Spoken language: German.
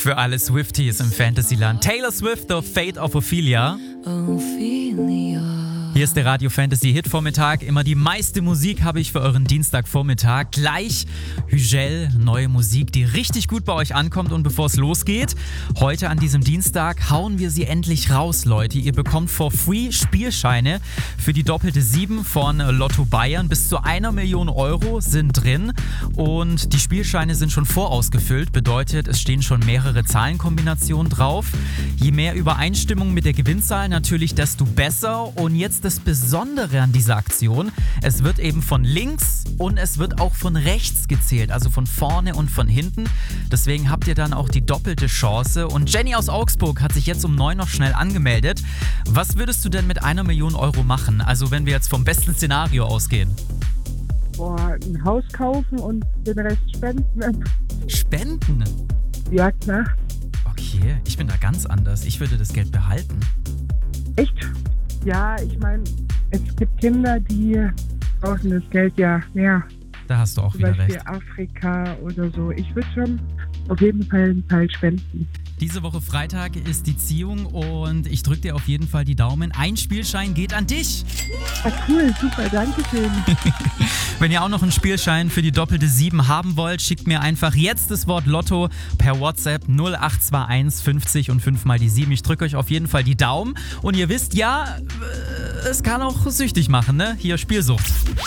Für alle Swifties im Fantasyland. Taylor Swift, The Fate of Ophelia. Hier ist der Radio Fantasy Hit Vormittag. Immer die meiste Musik habe ich für euren Dienstagvormittag. Gleich Hügel, neue Musik, die richtig gut bei euch ankommt. Und bevor es losgeht, heute an diesem Dienstag hauen wir sie endlich raus, Leute. Ihr bekommt for free Spielscheine für die doppelte 7 von Lotto Bayern. Bis zu 1 Million Euro sind drin. Und die Spielscheine sind schon vorausgefüllt. Bedeutet, es stehen schon mehrere Zahlenkombinationen drauf. Je mehr Übereinstimmung mit der Gewinnzahl natürlich, desto besser. Und jetzt das Besondere an dieser Aktion, es wird eben von links und es wird auch von rechts gezählt, also von vorne und von hinten. Deswegen habt ihr dann auch die doppelte Chance. Und Jenny aus Augsburg hat sich jetzt um 9 noch schnell angemeldet. Was würdest du denn mit 1 Million Euro machen? Also wenn wir jetzt vom besten Szenario ausgehen. Ein Haus kaufen und den Rest spenden. Spenden? Ja, klar. Okay, ich bin da ganz anders. Ich würde das Geld behalten. Echt? Ja, ich meine, es gibt Kinder, die brauchen das Geld ja mehr. Da hast du auch Zum wieder Beispiel recht. Afrika oder so. Ich würde schon auf jeden Fall einen Teil spenden. Diese Woche Freitag ist die Ziehung und ich drücke dir auf jeden Fall die Daumen. Ein Spielschein geht an dich. Ah, cool, super, danke schön. Wenn ihr auch noch einen Spielschein für die doppelte 7 haben wollt, schickt mir einfach jetzt das Wort Lotto per WhatsApp 0821 50 und 5 mal die 7. Ich drücke euch auf jeden Fall die Daumen und ihr wisst, ja, es kann auch süchtig machen, ne? Hier Spielsucht.